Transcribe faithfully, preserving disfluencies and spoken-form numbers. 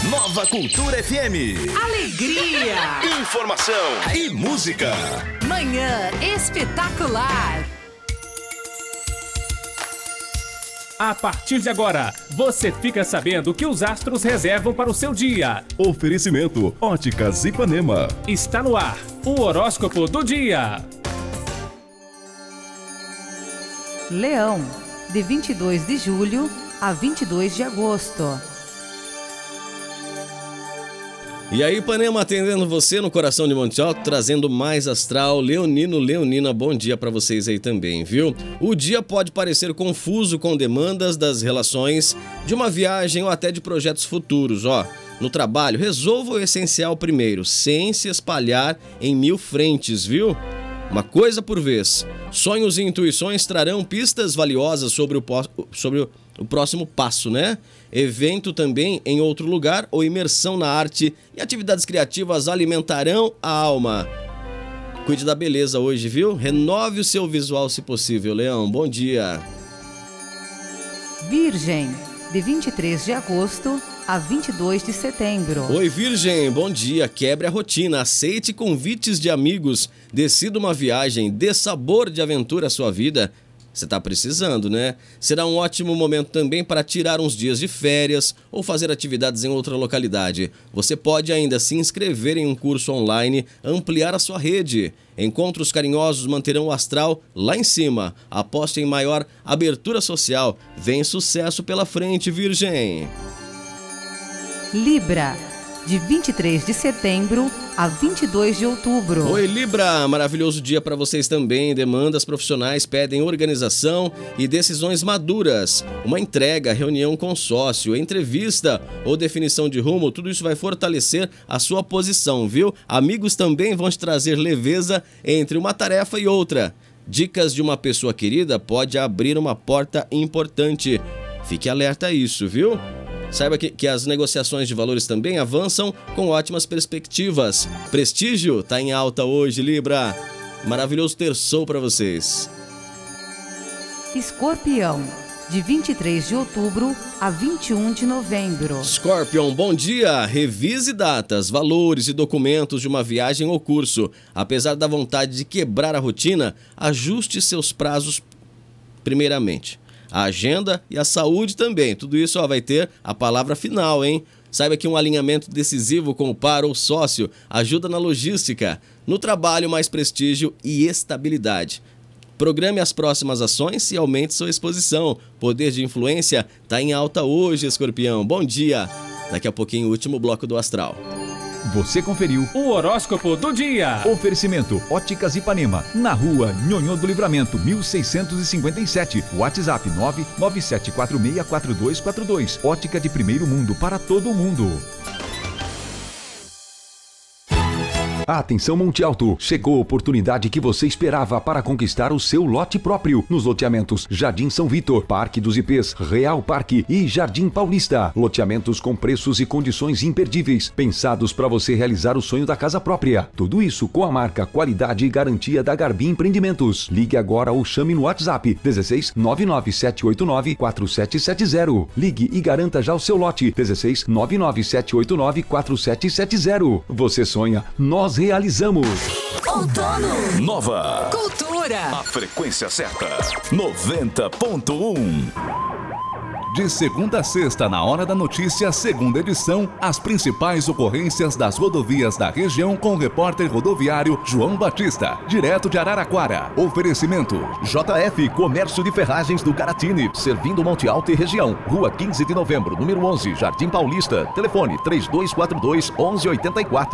Nova Cultura F M. Alegria, informação e música. Manhã espetacular. A partir de agora, você fica sabendo o que os astros reservam para o seu dia. Oferecimento Óticas Ipanema. Está no ar o horóscopo do dia. Leão, de vinte e dois de julho a vinte e dois de agosto. E aí, Ipanema, atendendo você no coração de Monte Alto, trazendo mais astral. Leonino, Leonina, bom dia pra vocês aí também, viu? O dia pode parecer confuso com demandas das relações, de uma viagem ou até de projetos futuros, ó. No trabalho, resolva o essencial primeiro, sem se espalhar em mil frentes, viu? Uma coisa por vez. Sonhos e intuições trarão pistas valiosas sobre o, sobre o, o próximo passo, né? Evento também em outro lugar ou imersão na arte e atividades criativas alimentarão a alma. Cuide da beleza hoje, viu? Renove o seu visual se possível, Leão. Bom dia. Virgem, de vinte e três de agosto a vinte e dois de setembro. Oi, Virgem, bom dia. Quebre a rotina, aceite convites de amigos, decida uma viagem, dê sabor de aventura à sua vida. Você tá precisando, né? Será um ótimo momento também para tirar uns dias de férias ou fazer atividades em outra localidade. Você pode ainda se inscrever em um curso online, ampliar a sua rede. Encontros carinhosos manterão o astral lá em cima. Aposte em maior abertura social. Vem sucesso pela frente, Virgem. Libra, de vinte e três de setembro a vinte e dois de outubro. Oi, Libra, maravilhoso dia para vocês também. Demandas profissionais pedem organização e decisões maduras. Uma entrega, reunião com sócio, entrevista ou definição de rumo, tudo isso vai fortalecer a sua posição, viu? Amigos também vão te trazer leveza entre uma tarefa e outra. Dicas de uma pessoa querida pode abrir uma porta importante. Fique alerta a isso, viu? Saiba que, que as negociações de valores também avançam com ótimas perspectivas. Prestígio tá em alta hoje, Libra. Maravilhoso terçou para vocês. Escorpião, de vinte e três de outubro a vinte e um de novembro. Scorpion, bom dia. Revise datas, valores e documentos de uma viagem ou curso. Apesar da vontade de quebrar a rotina, ajuste seus prazos primeiramente. A agenda e a saúde também. Tudo isso ó, vai ter a palavra final, hein? Saiba que um alinhamento decisivo com o par ou sócio ajuda na logística. No trabalho, mais prestígio e estabilidade. Programe as próximas ações e aumente sua exposição. Poder de influência está em alta hoje, Escorpião. Bom dia. Daqui a pouquinho, o último bloco do Astral. Você conferiu o horóscopo do dia. Oferecimento Óticas Ipanema, na rua Nhonhô do Livramento, mil seiscentos e cinquenta e sete. WhatsApp nove nove sete quatro seis quatro dois quatro dois. Ótica de primeiro mundo para todo mundo. Atenção, Monte Alto! Chegou a oportunidade que você esperava para conquistar o seu lote próprio nos loteamentos Jardim São Vitor, Parque dos Ipês, Real Parque e Jardim Paulista. Loteamentos com preços e condições imperdíveis, pensados para você realizar o sonho da casa própria. Tudo isso com a marca, qualidade e garantia da Garbi Empreendimentos. Ligue agora ou chame no WhatsApp dezesseis nove nove sete oito nove quatro sete sete zero. Ligue e garanta já o seu lote dezesseis nove nove sete oito nove quatro sete sete zero. Você sonha, nós realizamos. Outono. Nova Cultura. A frequência certa. noventa ponto um. De segunda a sexta, na Hora da Notícia, segunda edição, as principais ocorrências das rodovias da região com o repórter rodoviário João Batista, direto de Araraquara. Oferecimento J F Comércio de Ferragens do Caratini, servindo Monte Alto e região. Rua quinze de novembro, número onze, Jardim Paulista. Telefone três dois quatro dois, onze oitenta e quatro.